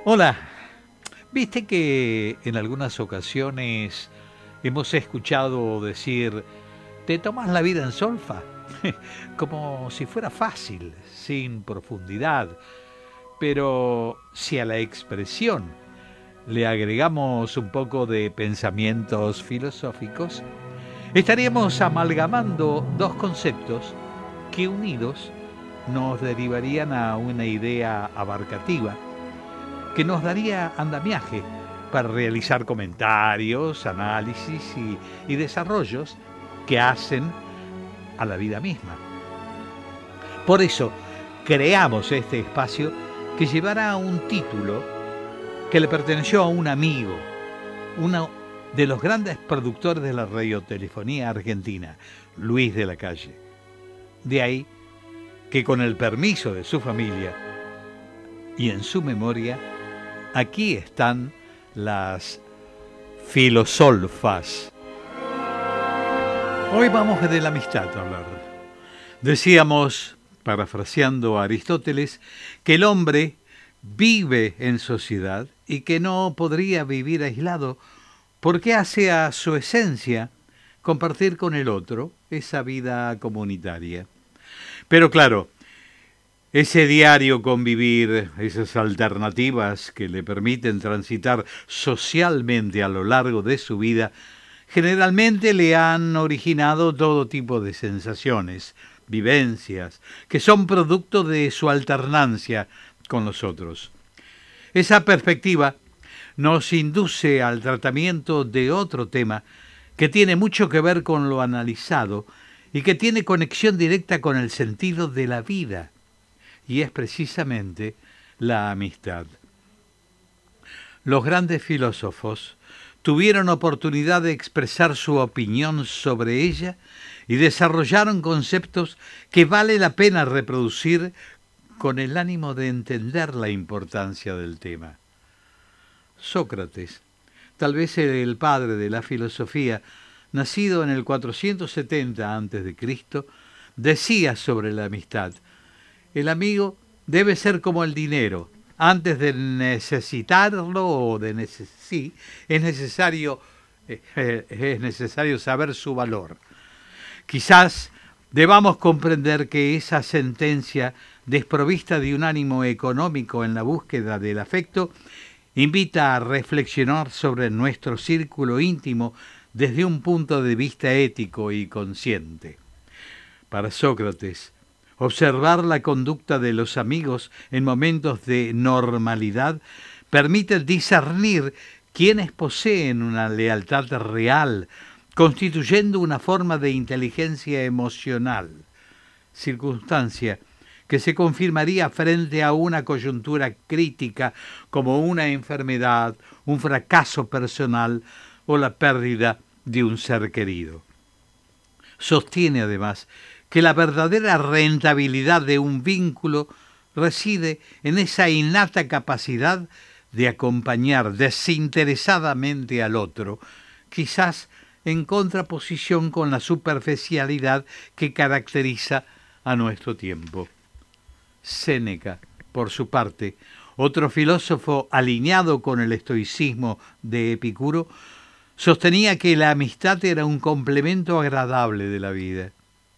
Hola, viste que en algunas ocasiones hemos escuchado decir, ¿te tomas la vida en solfa? Como si fuera fácil, sin profundidad. Pero si a la expresión le agregamos un poco de pensamientos filosóficos, estaríamos amalgamando dos conceptos que unidos nos derivarían a una idea abarcativa que nos daría andamiaje para realizar comentarios, análisis y desarrollos que hacen a la vida misma. Por eso creamos este espacio que llevará un título que le perteneció a un amigo, uno de los grandes productores de la radiotelefonía argentina, Luis de la Calle. De ahí que con el permiso de su familia y en su memoria, aquí están las filosolfas. Hoy vamos de la amistad a hablar. Decíamos, parafraseando a Aristóteles, que el hombre vive en sociedad y que no podría vivir aislado porque hace a su esencia compartir con el otro esa vida comunitaria. Pero claro, ese diario convivir, esas alternativas que le permiten transitar socialmente a lo largo de su vida, generalmente le han originado todo tipo de sensaciones, vivencias, que son producto de su alternancia con los otros. Esa perspectiva nos induce al tratamiento de otro tema que tiene mucho que ver con lo analizado y que tiene conexión directa con el sentido de la vida, y es precisamente la amistad. Los grandes filósofos tuvieron oportunidad de expresar su opinión sobre ella y desarrollaron conceptos que vale la pena reproducir con el ánimo de entender la importancia del tema. Sócrates, tal vez el padre de la filosofía, nacido en el 470 a.C., decía sobre la amistad: el amigo debe ser como el dinero. Antes de necesitarlo o de sí, es necesario saber su valor. Quizás debamos comprender que esa sentencia, desprovista de un ánimo económico en la búsqueda del afecto, invita a reflexionar sobre nuestro círculo íntimo desde un punto de vista ético y consciente. Para Sócrates, observar la conducta de los amigos en momentos de normalidad permite discernir quiénes poseen una lealtad real, constituyendo una forma de inteligencia emocional, circunstancia que se confirmaría frente a una coyuntura crítica como una enfermedad, un fracaso personal o la pérdida de un ser querido. Sostiene además que la verdadera rentabilidad de un vínculo reside en esa innata capacidad de acompañar desinteresadamente al otro, quizás en contraposición con la superficialidad que caracteriza a nuestro tiempo. Séneca, por su parte, otro filósofo alineado con el estoicismo de Epicuro, sostenía que la amistad era un complemento agradable de la vida.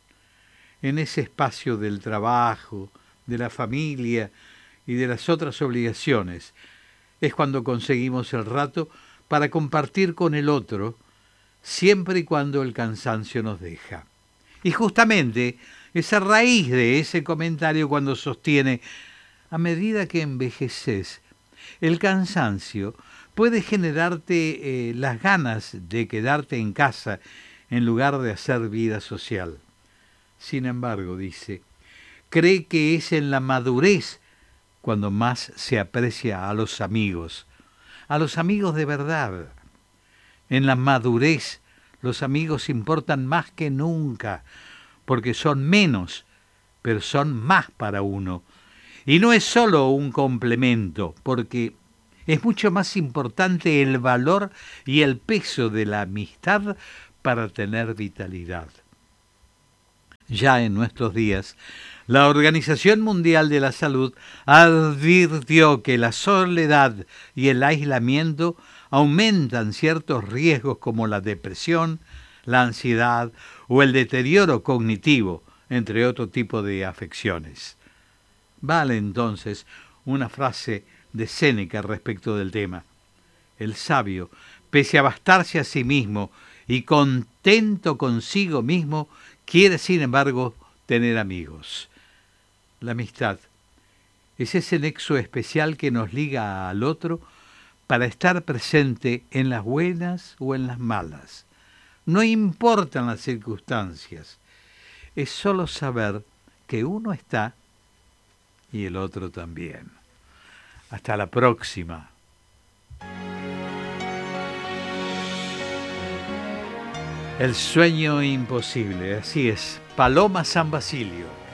En ese espacio del trabajo, de la familia y de las otras obligaciones, es cuando conseguimos el rato para compartir con el otro, siempre y cuando el cansancio nos deja. Y justamente es a raíz de ese comentario cuando sostiene: a medida que envejeces, el cansancio puede generarte las ganas de quedarte en casa en lugar de hacer vida social. Sin embargo, dice, cree que es en la madurez cuando más se aprecia a los amigos de verdad. En la madurez los amigos importan más que nunca, porque son menos, pero son más para uno. Y no es solo un complemento, porque es mucho más importante el valor y el peso de la amistad para tener vitalidad. Ya en nuestros días, la Organización Mundial de la Salud advirtió que la soledad y el aislamiento aumentan ciertos riesgos como la depresión, la ansiedad o el deterioro cognitivo, entre otro tipo de afecciones. Vale entonces una frase de Séneca respecto del tema. El sabio, pese a bastarse a sí mismo y contento consigo mismo, quiere sin embargo tener amigos. La amistad es ese nexo especial que nos liga al otro para estar presente en las buenas o en las malas. No importan las circunstancias, es solo saber que uno está y el otro también. Hasta la próxima. El sueño imposible, así es. Paloma San Basilio.